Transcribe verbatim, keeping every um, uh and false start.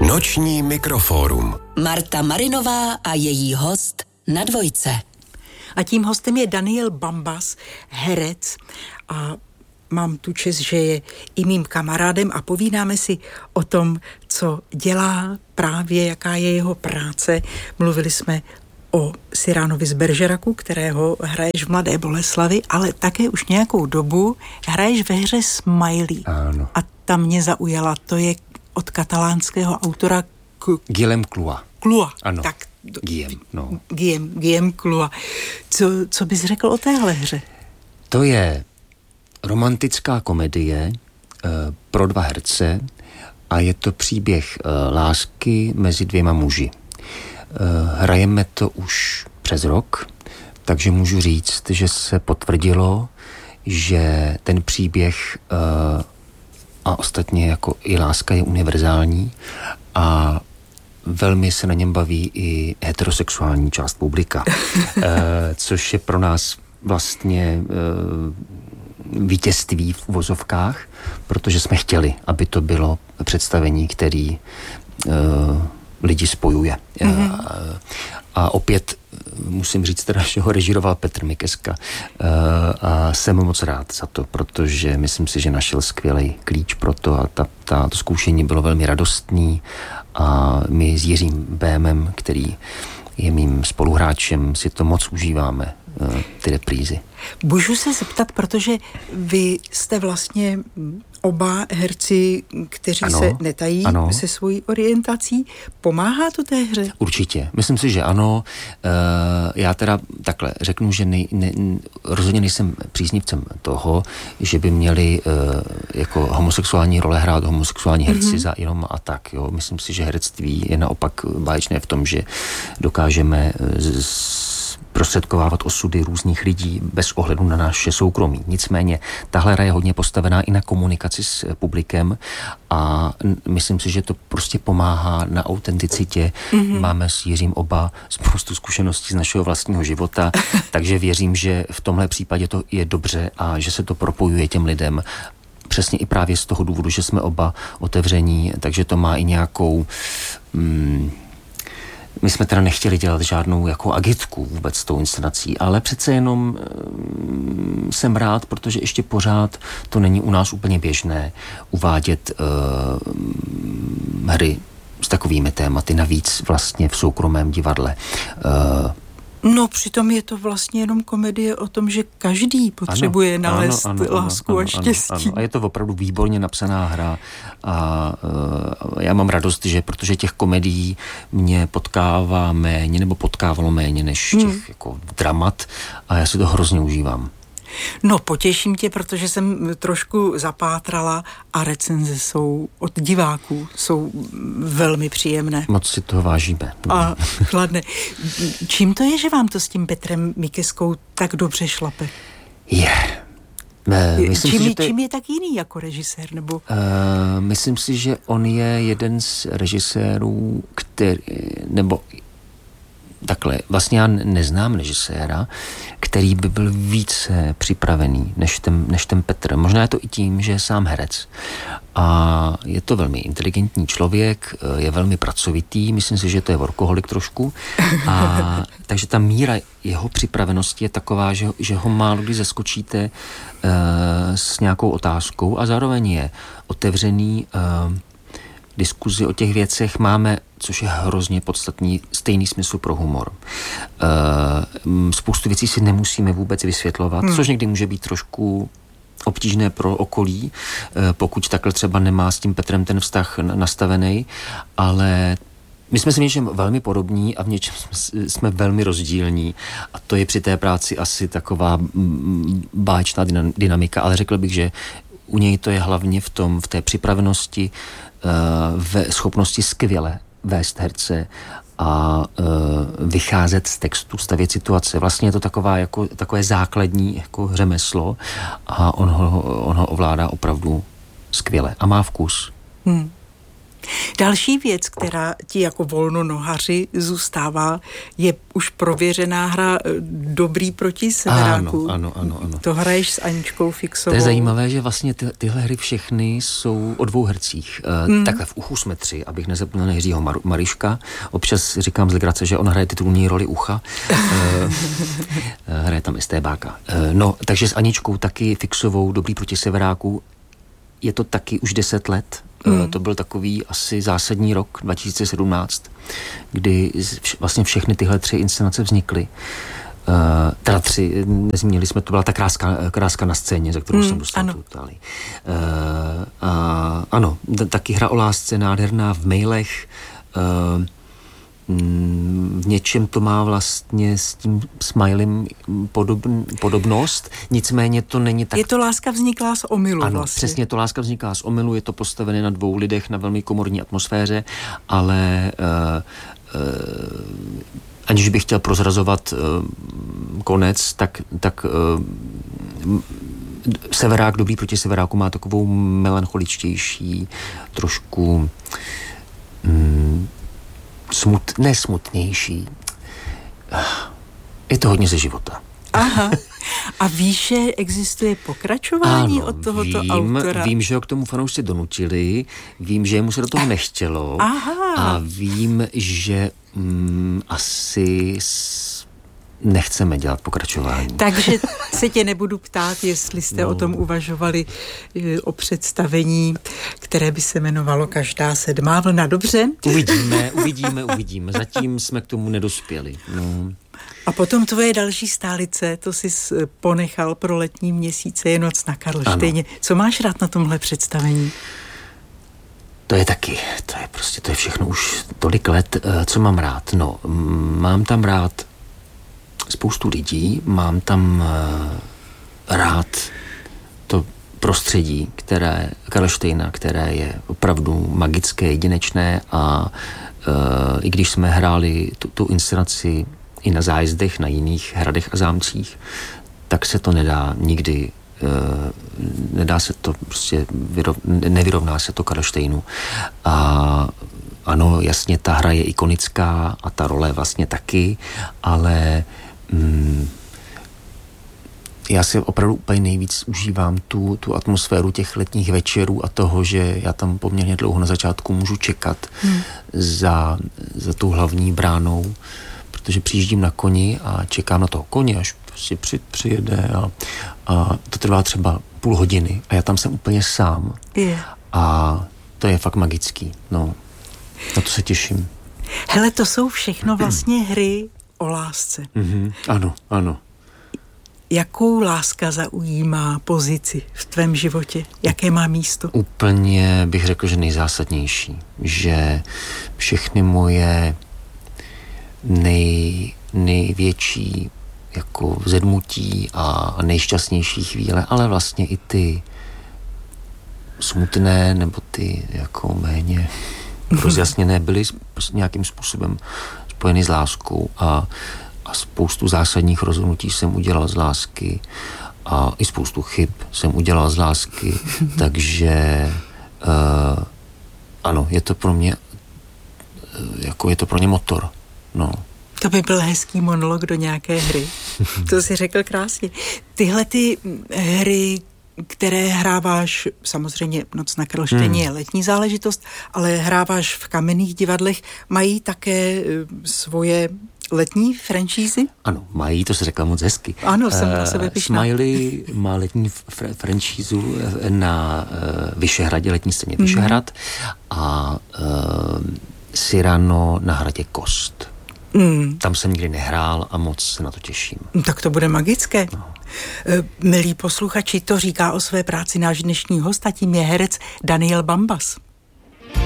Noční mikrofórum. Marta Marinová a její host na Dvojce. A tím hostem je Daniel Bambas, herec, a mám tu čest, že je i mým kamarádem a povídáme si o tom, co dělá právě, jaká je jeho práce. Mluvili jsme o Cyránovi z Bergeracu, kterého hraješ v Mladé Boleslavi, ale také už nějakou dobu hraješ ve hře Smiley. Ano. A ta mě zaujala, to je od katalánského autora K- Guillem Clua. Clua. Ano, tak, Guillem, no. Guillem, Guillem Clua. Co, co bys řekl o téhle hře? To je romantická komedie e, pro dva herce a je to příběh e, lásky mezi dvěma muži. E, hrajeme to už přes rok, takže můžu říct, že se potvrdilo, že ten příběh e, a ostatně jako i láska je univerzální a velmi se na něm baví i heterosexuální část publika, e, což je pro nás vlastně e, vítězství v uvozovkách, protože jsme chtěli, aby to bylo představení, který e, lidi spojuje. Mm-hmm. A, a opět musím říct teda, že ho režíroval Petr Mikeska a jsem moc rád za to, protože myslím si, že našel skvělý klíč pro to a ta, ta, to zkoušení bylo velmi radostný a my s Jiřím Bémem, který je mým spoluhráčem, si to moc užíváme, ty reprízy. Můžu se zeptat, protože vy jste vlastně oba herci, kteří ano, se netají ano. se svojí orientací. Pomáhá to té hře? Určitě. Myslím si, že ano. Já teda takhle řeknu, že nej, ne, rozhodně nejsem příznivcem toho, že by měli jako homosexuální role hrát homosexuální herci mm-hmm. za jenom a tak. Jo. Myslím si, že herectví je naopak báječné v tom, že dokážeme z prostředkovávat osudy různých lidí bez ohledu na naše soukromí. Nicméně tahle hra je hodně postavená i na komunikaci s publikem a myslím si, že to prostě pomáhá na autenticitě. Mm-hmm. Máme s Jiřím oba spoustu zkušeností z našeho vlastního života, takže věřím, že v tomhle případě to je dobře a že se to propojuje těm lidem. Přesně i právě z toho důvodu, že jsme oba otevření, takže to má i nějakou... Mm, My jsme teda nechtěli dělat žádnou jako agitku vůbec s tou inscenací, ale přece jenom e, jsem rád, protože ještě pořád to není u nás úplně běžné uvádět e, hry s takovými tématy, navíc vlastně v soukromém divadle. E, No, přitom je to vlastně jenom komedie o tom, že každý potřebuje ano, nalézt ano, ano, lásku ano, a štěstí. Ano, ano. A je to opravdu výborně napsaná hra a uh, já mám radost, že protože těch komedií mě potkává méně, nebo potkávalo méně než hmm. těch jako dramat a já si to hrozně užívám. No, potěším tě, protože jsem trošku zapátrala a recenze jsou od diváků, jsou velmi příjemné. Moc si toho vážíme. A chladné. Čím to je, že vám to s tím Petrem Mikeskou tak dobře šlape? Je. Ne, myslím čím, si, že to je, čím je tak jiný jako režisér? Nebo? Uh, myslím si, že on je jeden z režisérů, který, nebo takhle, vlastně já neznám režiséra, který by byl více připravený než ten, než ten Petr. Možná je to i tím, že je sám herec. A je to velmi inteligentní člověk, je velmi pracovitý, myslím si, že to je workoholik trošku. A takže ta míra jeho připravenosti je taková, že, že ho málo kdy zaskočíte uh, s nějakou otázkou a zároveň je otevřený uh, diskuzi o těch věcech, máme, což je hrozně podstatný, stejný smysl pro humor. E, spoustu věcí si nemusíme vůbec vysvětlovat, hmm. což někdy může být trošku obtížné pro okolí, e, pokud takhle třeba nemá s tím Petrem ten vztah nastavený, ale my jsme si v něčem velmi podobní a v něčem jsme velmi rozdílní a to je při té práci asi taková báječná dynamika, ale řekl bych, že u něj to je hlavně v tom, v té připravenosti, ve schopnosti skvěle vést herce a uh, vycházet z textu, stavět situace. Vlastně je to taková jako, takové základní jako řemeslo a on ho, on ho ovládá opravdu skvěle a má vkus. Hmm. Další věc, která ti jako volnonohaři zůstává, je už prověřená hra Dobrý proti severáku. Ano, ano, ano, ano. To hraješ s Aničkou Fixovou. To je zajímavé, že vlastně ty, tyhle hry všechny jsou o dvou hercích. Mm. Takhle v uchu jsme tři, abych nezapomněl na Jiřího Mar- Mariška. Občas říkám z legrace, že on hraje titulní roli ucha. Hraje tam estébáka. No, takže s Aničkou taky Fixovou Dobrý proti severáku. Je to taky už deset let. Mm. To byl takový asi zásadní rok dva tisíce sedmnáct, kdy vlastně všechny tyhle tři inscenace vznikly. Uh, teda tři, nezmínili jsme, to byla ta kráska, kráska na scéně, za kterou mm, jsem dostal tu uh, a, Ano, taky hra o lásce, nádherná v mailech. Uh, v něčem to má vlastně s tím smilem podob, podobnost, nicméně to není tak... Je to láska vzniklá z omylu ano, vlastně. Přesně, to láska vzniklá z omylu, je to postavené na dvou lidech na velmi komorní atmosféře, ale uh, uh, aniž bych chtěl prozrazovat uh, konec, tak, tak uh, Severák Dobrý proti severáku má takovou melancholičtější, trošku um, Smut, nesmutnější. Je to hodně ze života. Aha. A víš, že existuje pokračování ano, od tohoto vím, autora? Vím, že ho k tomu fanoušci donutili, vím, že mu se do toho nechtělo. Aha. A vím, že mm, asi s... nechceme dělat pokračování. Takže se tě nebudu ptát, jestli jste no. o tom uvažovali o představení, které by se jmenovalo Každá sedmá vlna. Dobře? Uvidíme, uvidíme, uvidíme. Zatím jsme k tomu nedospěli. No. A potom tvoje další stálice, to jsi ponechal pro letní měsíce, je Noc na Karlštejně. Ano. Co máš rád na tomhle představení? To je taky, to je prostě, to je všechno už tolik let. Co mám rád? No, mám tam rád spoustu lidí, mám tam uh, rád to prostředí, které Karlštejna, které je opravdu magické, jedinečné a uh, i když jsme hráli tu, tu inscenaci i na zájezdech, na jiných hradech a zámcích, tak se to nedá nikdy, uh, nedá se to prostě, vyrov, nevyrovná se to Karlštejnu. A ano, jasně, ta hra je ikonická a ta role vlastně taky, ale Hmm. já si opravdu úplně nejvíc užívám tu, tu atmosféru těch letních večerů a toho, že já tam poměrně dlouho na začátku můžu čekat hmm. za, za tou hlavní bránou, protože přijíždím na koni a čekám na toho koně, až prostě při, přijede a, a to trvá třeba půl hodiny a já tam jsem úplně sám. Yeah. A to je fakt magický. No, na to se těším. Hele, to jsou všechno vlastně hry o lásce. Mm-hmm. Ano, ano. Jakou láska zaujímá pozici v tvém životě? Jaké má místo? Úplně bych řekl, že nejzásadnější. Že všechny moje nej, největší jako vzedmutí a nejšťastnější chvíle, ale vlastně i ty smutné nebo ty jako méně rozjasněné byly nějakým způsobem spojený s láskou a, a spoustu zásadních rozhodnutí jsem udělal z lásky a i spoustu chyb jsem udělal z lásky, takže uh, ano, je to pro mě jako je to pro mě motor, no. To by byl hezký monolog do nějaké hry. To jsi řekl krásně. Tyhle ty hry, které hráváš, samozřejmě Noc na Karlštejně je letní záležitost, ale hráváš v kamenných divadlech, mají také svoje letní franšízy? Ano, mají, to se řekla moc hezky. Ano, jsem na sebe pyšná. Smiley má letní fr- franšízu na uh, Vyšehradě, letní scéně Vyšehrad mm. a uh, Cyrano na hradě Kost. Mm. Tam jsem nikdy nehrál a moc se na to těším. Tak to bude magické. No. Milí posluchači, to říká o své práci náš dnešní host a tím je herec Daniel Bambas.